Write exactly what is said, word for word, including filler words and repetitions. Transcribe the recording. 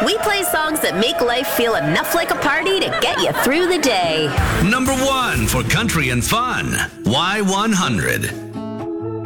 We play songs that make life feel enough like a party to get you through the day. Number one for country and fun, Y one hundred.